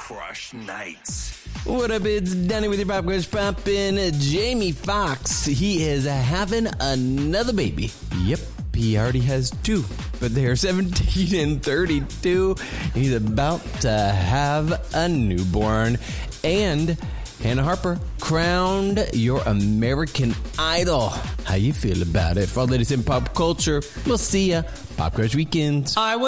Crush Nights. What up, it's Danny with your Pop Crush Poppin'. Jamie Foxx, he is having another baby. Yep, he already has two, but they're 17 and 32. He's about to have a newborn. And Hannah Harper crowned your American Idol. How you feel about it? For all that is in pop culture, we'll see ya. Pop Crush Weekends.